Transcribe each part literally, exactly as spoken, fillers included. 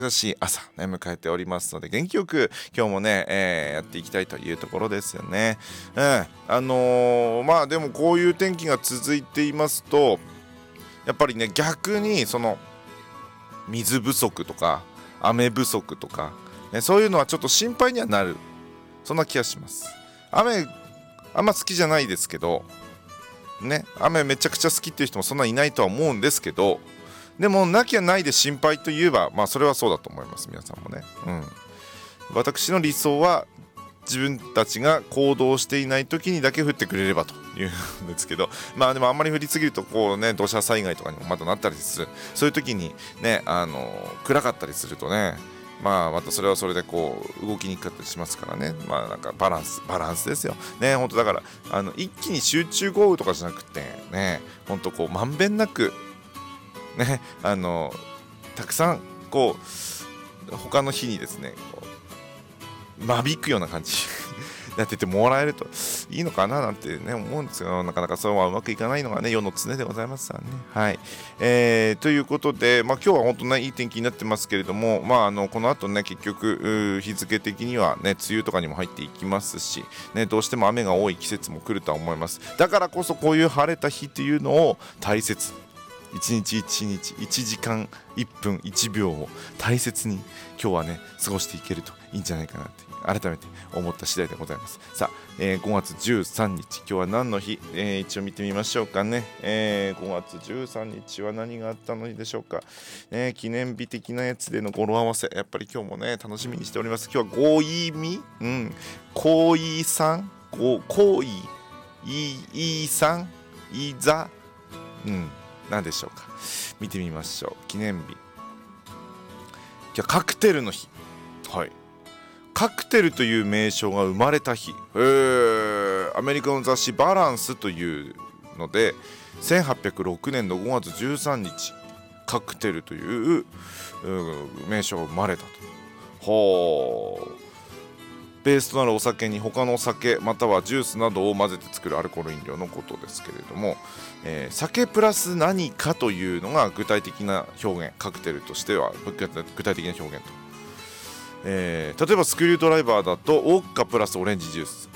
難しい朝、ね、迎えておりますので、元気よく今日もね、えーやっていきたいというところですよね。うん、あのー、まあでもこういう天気が続いていますと、やっぱりね、逆にその水不足とか雨不足とか、ね、そういうのはちょっと心配にはなる、そんな気がします。雨あんま好きじゃないですけどね、雨めちゃくちゃ好きっていう人もそんないないとは思うんですけど、でもなきゃないで心配といえば、まあそれはそうだと思います。皆さんもね、うん、私の理想は自分たちが行動していない時にだけ降ってくれればというんですけど、まあでもあんまり降りすぎるとこうね、土砂災害とかにもまたなったりする。そういう時にね、あの暗かったりするとね、まあまたそれはそれでこう動きにくかったりしますからね。まあなんかバランスバランスですよね。本当だからあの一気に集中豪雨とかじゃなくてね、本当こうまんべんなくね、あのたくさんこう他の日にですね、こう間引くような感じやっててもらえるといいのかななんてね思うんですよ。なかなかそうはうまくいかないのがね世の常でございますからね。はい、えー、ということで、まあ、今日は本当ねいい天気になってますけれども、まあ、あのこの後ね結局日付的にはね梅雨とかにも入っていきますし、ね、どうしても雨が多い季節も来るとは思います。だからこそこういう晴れた日っていうのを大切、一日一日いちじかんいっぷんいちびょうを大切に今日はね過ごしていけるといいんじゃないかなって改めて思った次第でございます。さあ、えー、ごがつじゅうさんにち、今日は何の日、えー、一応見てみましょうかね。えー、ごがつじゅうさんにちは何があったのでしょうか。えー、記念日的なやつでの語呂合わせ、やっぱり今日もね楽しみにしております。今日はごいみ、うん、こいさん、ここいいいさん、いざ、うん、何でしょうか。見てみましょう。記念日、今日はカクテルの日。はい、カクテルという名称が生まれた日、えー、アメリカの雑誌バランスというのでせんはっぴゃくろくねんのごがつじゅうさんにち、カクテルという名称が生まれたと。ほー、ベースとなるお酒に他の酒またはジュースなどを混ぜて作るアルコール飲料のことですけれども、えー、酒プラス何かというのが具体的な表現、カクテルとしては具体的な表現と、えー、例えばスクリュードライバーだとウォッカプラスオレンジジュース。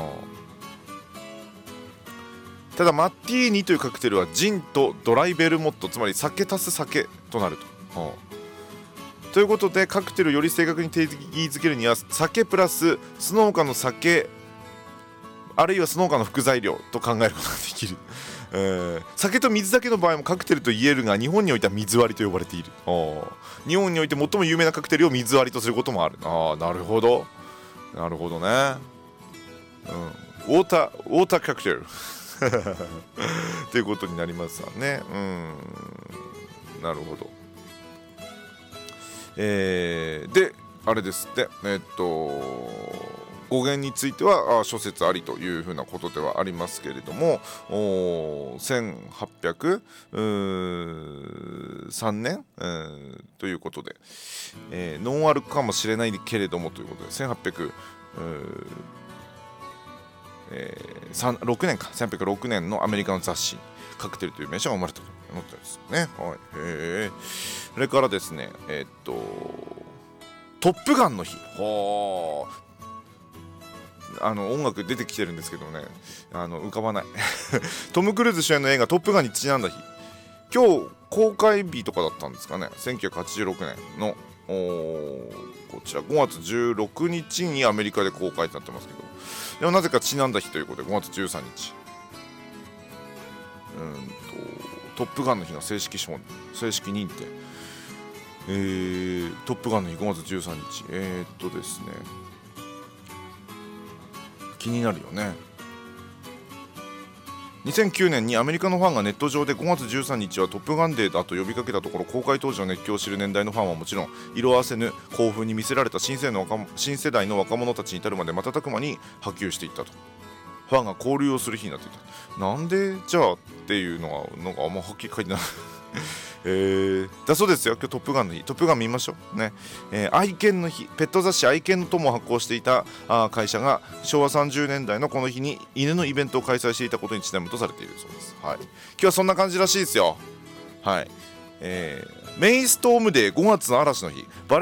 ただマッティーニというカクテルはジンとドライベルモット、つまり酒足す酒となると。ということでカクテルをより正確に定義づけるには酒プラスその他の酒あるいはその他の副材料と考えることができる。えー、酒と水だけの場合もカクテルと言えるが日本においては水割りと呼ばれている。日本において最も有名なカクテルを水割りとすることもある。あ、なるほどなるほどね、うん、ウォーターウォーターカクテルということになりますわね。うん、なるほど。えー、であれですって、えー、っと語源については諸説ありというふうなことではありますけれども、せんはっぴゃくさんねん、えー、ということで、えー、ノンアルかもしれないけれどもということでせんはっぴゃくろくねんかせんはっぴゃくろくねんのアメリカの雑誌カクテルという名称が生まれたと思ったんですね。はい、へー。それからですね、えー、っとトップガンの日、はあ、あの音楽出てきてるんですけどね、あの浮かばないトム・クルーズ主演の映画トップガンにちなんだ日、今日公開日とかだったんですかね。せんきゅうひゃくはちじゅうろくねんのこちらごがつじゅうろくにちにアメリカで公開となってますけど、でもなぜかちなんだ日ということでごがつじゅうさんにち、うんとトップガンの日が正式承認、正式認定、えー、トップガンの日ごがつじゅうさんにち、えー、っとですね気になるよね。にせんきゅうねんにアメリカのファンがネット上でごがつじゅうさんにちはトップガンデーだと呼びかけたところ、公開当時の熱狂を知る年代のファンはもちろん色あせぬ興奮に見せられた新世の若新世代の若者たちに至るまで瞬く間に波及していったと。ファンが交流をする日になっていた。なんでじゃあっていうのがなんかあんまはっきり書いてないえー、だそうですよ。今日トップガンの日、トップガン見ましょうね。えー、愛犬の日、ペット雑誌愛犬の友を発行していたあ会社がしょうわさんじゅうねんだいのこの日に犬のイベントを開催していたことにちなむとされているそうです。はい、今日はそんな感じらしいですよ。はい、 えーメイストームデーごがつの嵐の日、バレ